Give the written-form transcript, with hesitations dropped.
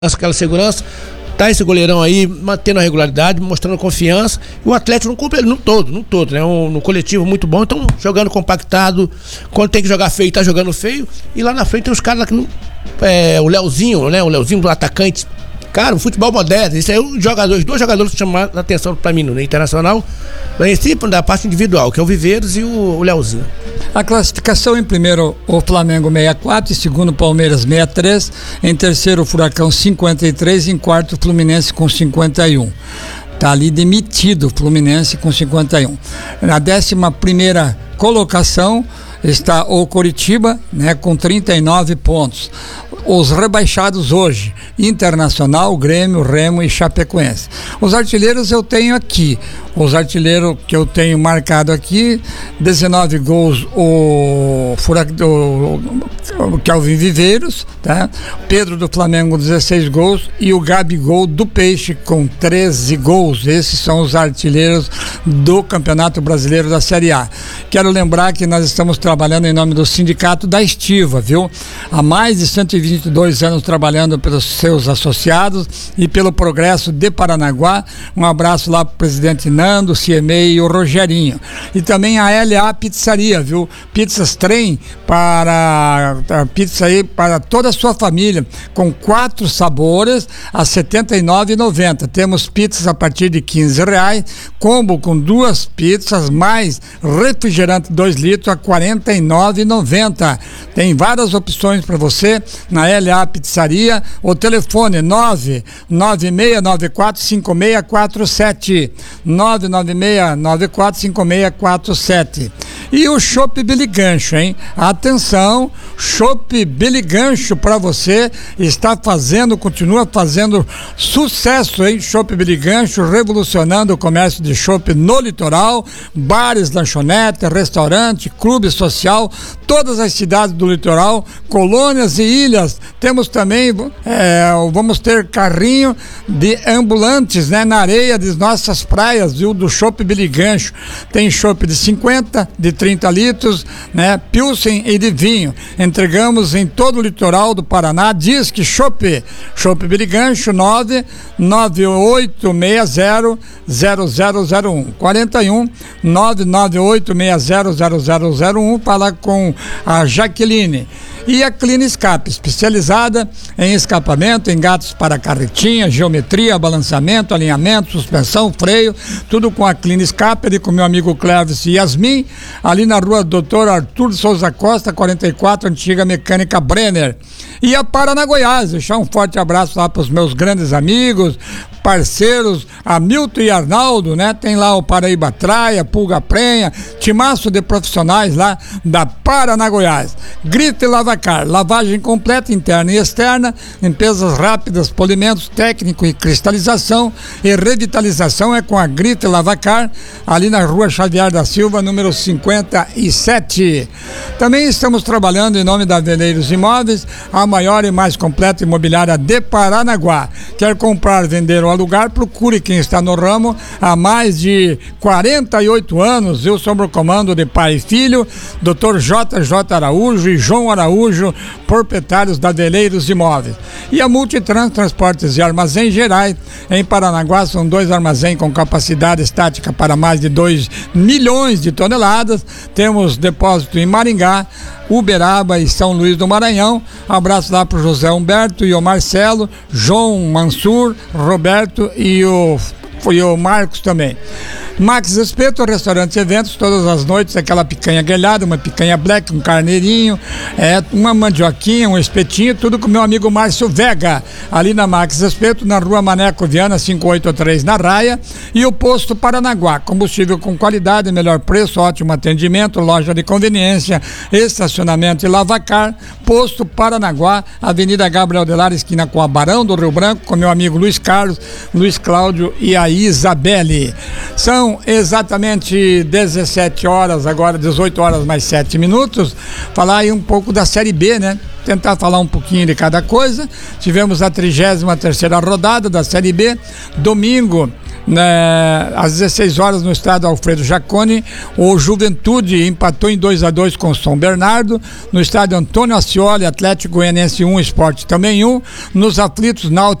aquela segurança. Tá esse goleirão aí mantendo a regularidade, mostrando confiança. E o Atlético não cumpre no todo, né? No coletivo muito bom. Então, jogando compactado. Quando tem que jogar feio, tá jogando feio. E lá na frente tem os caras lá que não. O Leozinho, né? O Leozinho do atacante. Cara, o futebol moderno. Isso aí dois jogadores que chamaram a atenção pra mim no Internacional. Da parte individual, que é o Viveiros e o Leozinho. A classificação: em primeiro o Flamengo 64, em segundo o Palmeiras 63, em terceiro o Furacão 53, em quarto o Fluminense com 51. Tá ali demitido o Fluminense com 51. Na 11ª colocação está o Coritiba, né, com 39 pontos. Os rebaixados hoje: Internacional, Grêmio, Remo e Chapecoense. Os artilheiros eu tenho aqui. Os artilheiros que eu tenho marcado aqui: 19 gols o Kelvin Viveiros, tá? Pedro do Flamengo 16 gols e o Gabigol do Peixe com 13 gols. Esses são os artilheiros do Campeonato Brasileiro da Série A. Quero lembrar que nós estamos trabalhando em nome do Sindicato da Estiva, viu? Há mais de 122 anos trabalhando pelos seus associados e pelo progresso de Paranaguá. Um abraço lá para o presidente Nando, Ciemei e o Rogerinho. E também a LA Pizzaria, viu? Pizzas trem para pizza aí para toda a sua família, com 4 sabores a R$ 79,90. Temos pizzas a partir de R$ 15, combo com 2 pizzas mais refrigerante 2 litros a R$ 49,90. Tem várias opções para você na LA Pizzaria. O telefone é 996945647, 996945647. E o Chopp Billy Gancho, hein? Atenção, Chopp Billy Gancho para você, continua fazendo sucesso, hein? Chopp Billy Gancho revolucionando o comércio de chopp no litoral, bares, lanchonete, restaurante, clube social, todas as cidades do litoral, colônias e ilhas. Temos também, vamos ter carrinho de ambulantes, né? Na areia de nossas praias, viu? Do Chopp Billy Gancho. Tem chopp de 50, de 30 litros, né? Pilsen e de vinho. Entregamos em todo o litoral do Paraná. Diz que Chopp Billy Gancho 998600001 41 998600001. Fala com a Jaqueline. E a Clean Escape, especializada em escapamento, engates para carretinha, geometria, balanceamento, alinhamento, suspensão, freio, tudo com a Clean Escape, ali com meu amigo Clévis e Yasmin, ali na rua Dr. Arthur Souza Costa, 44, antiga Mecânica Brenner. E a Paranagoiás, deixar um forte abraço lá para os meus grandes amigos, parceiros, Hamilton e Arnaldo, né? Tem lá o Paraíba Traia, Pulga Prenha, timaço de profissionais lá da Paranagoiás. Grita e Lavacar, lavagem completa, interna e externa, limpezas rápidas, polimentos técnico e cristalização e revitalização é com a Grita e Lavacar, ali na rua Xavier da Silva, número 57. Também estamos trabalhando em nome da Veleiros Imóveis, a maior e mais completa imobiliária de Paranaguá. Quer comprar, vender ou alugar? Procure quem está no ramo há mais de 48 anos. Eu sou o comando de pai e filho, Dr. JJ Araújo e João Araújo, proprietários da Veleiros Imóveis. E a Multitrans Transportes e Armazém Gerais, em Paranaguá, são 2 armazéns com capacidade estática para mais de 2 milhões de toneladas. Temos depósito em Maringá, Uberaba e São Luís do Maranhão. Abraço lá para o José Humberto e o Marcelo, João Mansur, Roberto e o Marcos também. Max Espeto, restaurante e eventos, todas as noites, aquela picanha grelhada, uma picanha black, um carneirinho, uma mandioquinha, um espetinho, tudo com meu amigo Márcio Vega, ali na Max Espeto, na rua Maneco Viana, 583, na Raia. E o Posto Paranaguá, combustível com qualidade, melhor preço, ótimo atendimento, loja de conveniência, estacionamento e lavacar. Posto Paranaguá, Avenida Gabriel Delar, esquina com a Barão do Rio Branco, com meu amigo Luiz Carlos, Luiz Cláudio e a Isabelle. São São exatamente 17 horas, agora 18 horas mais 7 minutos. Falar aí um pouco da Série B, né? Tentar falar um pouquinho de cada coisa. Tivemos a 33ª rodada da Série B, domingo, às 16 horas no estádio Alfredo Jaconi, o Juventude empatou em 2-2 com o São Bernardo. No estádio Antônio Ascioli, Atlético Goianiense 1, Sport também 1. Nos aflitos, Náutico